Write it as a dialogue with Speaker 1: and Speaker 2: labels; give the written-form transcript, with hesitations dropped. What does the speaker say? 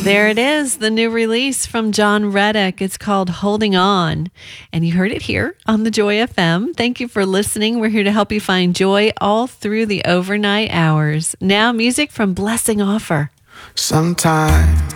Speaker 1: There it is, the new release from John Reddick. It's called Holding On. And you heard it here on the Joy FM. Thank you for listening. We're here to help you find joy all through the overnight hours. Now, music from Blessing Offer.
Speaker 2: Sometimes